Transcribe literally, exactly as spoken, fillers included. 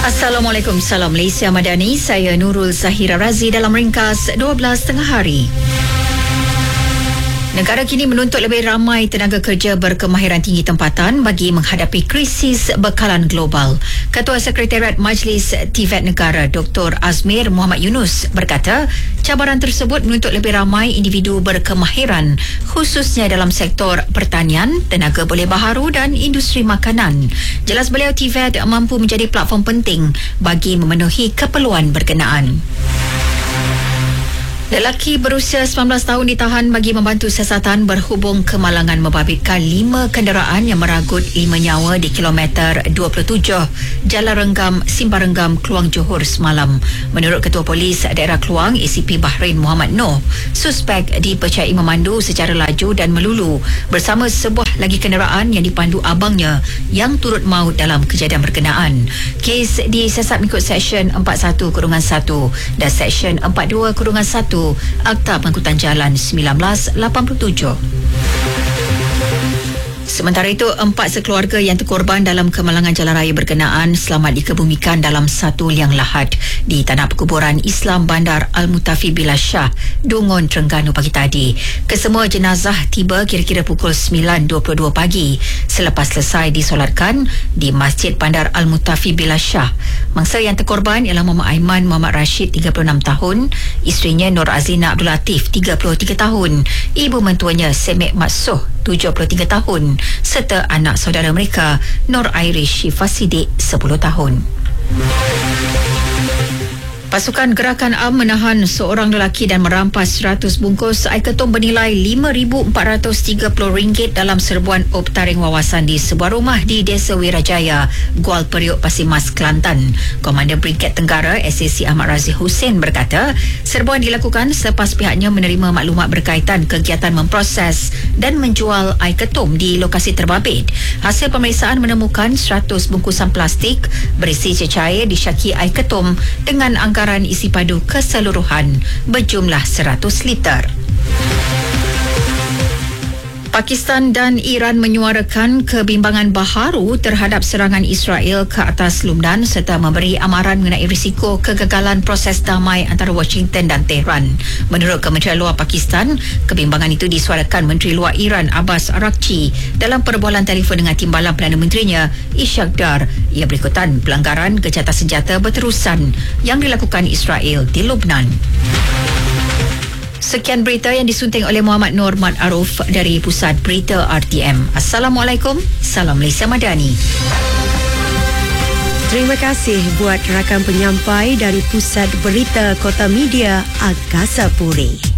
Assalamualaikum, salam Malaysia Madani. Saya Nurul Zahira Razi dalam ringkas dua belas tengah hari. Negara kini menuntut lebih ramai tenaga kerja berkemahiran tinggi tempatan bagi menghadapi krisis bekalan global. Ketua Sekretariat Majlis T V E T Negara Doktor Azmir Muhammad Yunus berkata, cabaran tersebut menuntut lebih ramai individu berkemahiran khususnya dalam sektor pertanian, tenaga boleh baharu dan industri makanan. Jelas beliau, T V E T mampu menjadi platform penting bagi memenuhi keperluan berkenaan. Lelaki berusia sembilan belas tahun ditahan bagi membantu siasatan berhubung kemalangan membabitkan lima kenderaan yang meragut lima nyawa di kilometer dua puluh tujuh Jalan Renggam, Simbarenggam, Kluang Johor semalam. Menurut Ketua Polis Daerah Kluang, A C P Bahrain Muhammad Noh, suspek dipercayai memandu secara laju dan melulu bersama sebuah lagi kenderaan yang dipandu abangnya yang turut maut dalam kejadian berkenaan. Kes disiasat mengikut Seksyen empat puluh satu satu dan Seksyen empat puluh dua satu Akta Pengangkutan Jalan seribu sembilan ratus lapan puluh tujuh. Sementara itu, empat sekeluarga yang terkorban dalam kemalangan jalan raya berkenaan selamat dikebumikan dalam satu liang lahat di tanah perkuburan Islam Bandar Al-Mutafi Billah Shah, Dungun, Terengganu pagi tadi. Kesemua jenazah tiba kira-kira pukul sembilan dua puluh dua pagi selepas selesai disolatkan di Masjid Bandar Al-Mutafi Billah Shah. Mangsa yang terkorban ialah Muhammad Aiman Muhammad Rashid tiga puluh enam tahun, isterinya Nur Azina Abdul Latif tiga puluh tiga tahun, ibu mentuanya Semek Maksuh tujuh puluh tiga tahun serta anak saudara mereka Nur Irish Syifa Sidik sepuluh tahun. Pasukan Gerakan A M menahan seorang lelaki dan merampas seratus bungkus air ketum bernilai lima ribu empat ratus tiga puluh ringgit dalam serbuan op taring wawasan di sebuah rumah di Desa Wirajaya, Gual Periuk, Pasir Mas, Kelantan. Komandan Brigad Tenggara S A C Ahmad Razi Hussein berkata, serbuan dilakukan selepas pihaknya menerima maklumat berkaitan kegiatan memproses dan menjual air ketum di lokasi terbabit. Hasil pemeriksaan menemukan seratus bungkusan plastik berisi cecair disyaki air ketum dengan anggaran isi padu keseluruhan berjumlah seratus liter. Pakistan dan Iran menyuarakan kebimbangan baharu terhadap serangan Israel ke atas Lubnan serta memberi amaran mengenai risiko kegagalan proses damai antara Washington dan Tehran. Menurut Kementerian Luar Pakistan, kebimbangan itu disuarakan Menteri Luar Iran Abbas Araghchi dalam perbualan telefon dengan Timbalan Perdana Menterinya Ishaq Dar. Ia berikutan pelanggaran gencatan senjata berterusan yang dilakukan Israel di Lubnan. Sekian berita yang disunting oleh Muhammad Nur Mat Aruf dari Pusat Berita R T M. Assalamualaikum, salam Malaysia Madani. Terima kasih buat rakan penyampai dari Pusat Berita Kota Media Angkasa Puri.